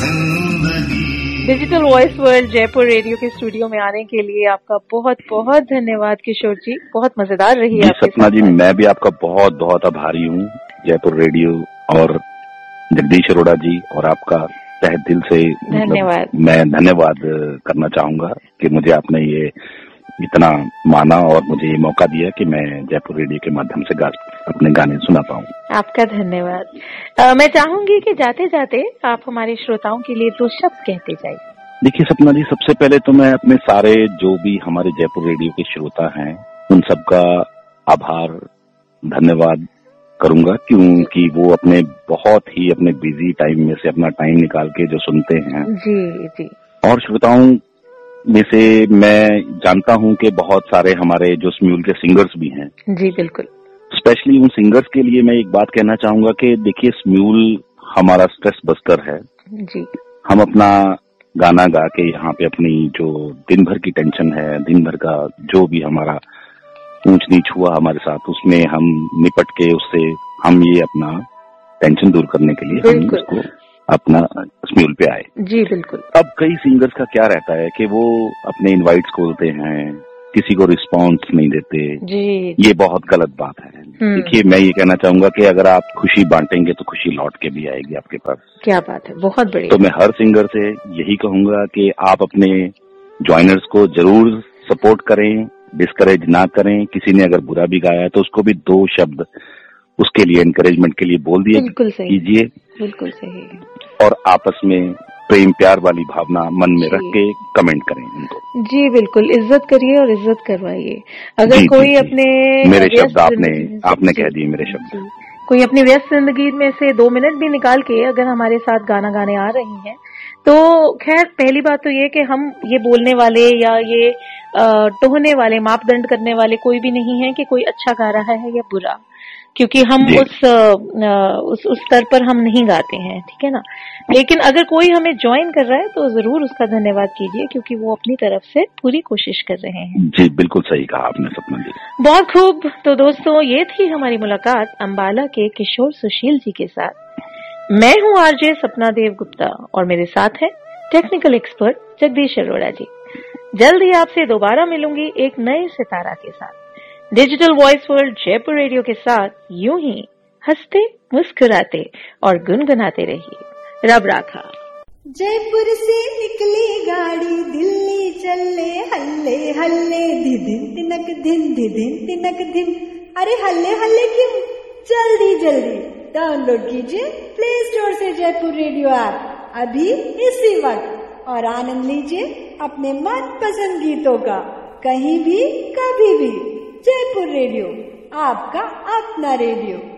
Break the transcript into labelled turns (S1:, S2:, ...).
S1: Digital voice world Jaipur radio के studio में आने के लिए आपका बहुत बहुत धन्यवाद किशोर जी। बहुत मजेदार रही है आपके
S2: सपना जी, मैं भी आपका बहुत बहुत आभारी हूँ। जयपुर रेडियो और जगदीश अरोड़ा जी और आपका तहे दिल से
S1: धन्यवाद।
S2: मैं धन्यवाद करना चाहूंगा कि मुझे आपने ये इतना माना और मुझे ये मौका दिया कि मैं जयपुर रेडियो के माध्यम से अपने गाने सुना पाऊँ।
S1: आपका धन्यवाद। मैं चाहूंगी कि जाते जाते आप हमारे श्रोताओं के लिए 2 शब्द कहते जाइए।
S2: देखिए सपना जी, सबसे पहले तो मैं अपने सारे जो भी हमारे जयपुर रेडियो के श्रोता हैं उन सबका आभार धन्यवाद करूंगा, क्योंकि वो अपने बहुत ही अपने बिजी टाइम में से अपना टाइम निकाल के जो सुनते हैं।
S1: जी जी।
S2: और श्रोताओं में से मैं जानता हूं कि बहुत सारे हमारे जो स्म्यूल के सिंगर्स भी हैं।
S1: जी बिल्कुल।
S2: स्पेशली उन सिंगर्स के लिए मैं एक बात कहना चाहूंगा कि देखिए, स्म्यूल हमारा स्ट्रेस बस्टर है
S1: जी।
S2: हम अपना गाना गा के यहाँ पे अपनी जो दिन भर की टेंशन है, दिन भर का जो भी हमारा ऊंच नीच हुआ हमारे साथ, उसमें हम निपट के उससे हम ये अपना टेंशन दूर करने के लिए हम उसको अपना स्म्यूल पे आए।
S1: जी बिल्कुल।
S2: अब कई सिंगर्स का क्या रहता है कि वो अपने इनवाइट्स खोलते हैं, किसी को रिस्पांस नहीं देते
S1: जी।
S2: ये बहुत गलत बात है। देखिए, मैं ये कहना चाहूंगा कि अगर आप खुशी बांटेंगे तो खुशी लौट के भी आएगी आपके पास।
S1: क्या बात है, बहुत बढ़िया।
S2: तो मैं हर सिंगर से यही कहूंगा कि आप अपने जॉइनर्स को जरूर सपोर्ट करें, डिस्करेज ना करें। किसी ने अगर बुरा भी गाया है तो उसको भी 2 शब्द उसके लिए एनकरेजमेंट के लिए बोल दिए कीजिए।
S1: बिल्कुल सही।
S2: और आपस में प्रेम प्यार वाली भावना मन में रख के कमेंट करें उनको।
S1: जी बिल्कुल, इज्जत करिए और इज्जत करवाइए। अगर कोई अपने
S2: मेरे शब्द आपने कह दिए मेरे शब्द।
S1: कोई अपनी व्यस्त जिंदगी में से 2 मिनट भी निकाल के अगर हमारे साथ गाना गाने आ रही हैं, तो खैर पहली बात तो ये कि हम ये बोलने वाले या ये टोहने वाले, मापदंड करने वाले कोई भी नहीं है कि कोई अच्छा गा रहा है या बुरा, क्योंकि हम उस स्तर पर हम नहीं गाते हैं, ठीक है ना। लेकिन अगर कोई हमें ज्वाइन कर रहा है तो जरूर उसका धन्यवाद कीजिए, क्योंकि वो अपनी तरफ से पूरी कोशिश कर रहे हैं।
S2: जी बिल्कुल सही कहा आपने सपना जी।
S1: बहुत खूब। तो दोस्तों, ये थी हमारी मुलाकात अंबाला के किशोर सुशील जी के साथ। मैं हूँ आरजे सपना देव गुप्ता और मेरे साथ है टेक्निकल एक्सपर्ट जगदीश अरोड़ा जी। जल्द ही आपसे दोबारा मिलूंगी एक नए सितारा के साथ। Digital voice world Jaipur radio के साथ यूं ही हंसते मुस्कुराते और गुनगुनाते रहिए। रब राखा।
S3: जयपुर से निकली गाड़ी दिल्ली चले हल्ले हल्ले धिदिन तिनक धिन धिदिन तिनक धिन। अरे हल्ले हल्ले क्यों, जल्दी जल्दी डाउनलोड कीजिए प्ले स्टोर से जयपुर रेडियो ऐप अभी इसी वक्त और आनंद लीजिए अपने मनपसंद गीतों का, कहीं भी कभी भी। जयपुर रेडियो, आपका अपना रेडियो।